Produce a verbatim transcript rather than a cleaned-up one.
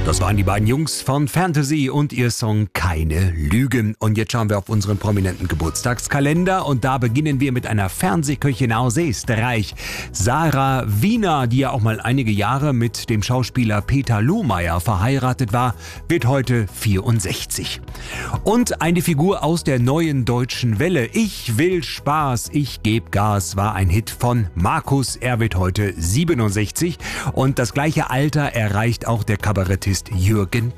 Das waren die beiden Jungs von Fantasy und ihr Song Keine Lügen. Und jetzt schauen wir auf unseren prominenten Geburtstagskalender und da beginnen wir mit einer Fernsehköchin aus Österreich. Sarah Wiener, die ja auch mal einige Jahre mit dem Schauspieler Peter Lohmeier verheiratet war, wird heute vierundsechzig. Und eine Figur aus der Neuen Deutschen Welle. Ich will Spaß, ich geb Gas war ein Hit von Markus. Er wird heute siebenundsechzig und das gleiche Alter erreicht auch der Kabarettist Jürgen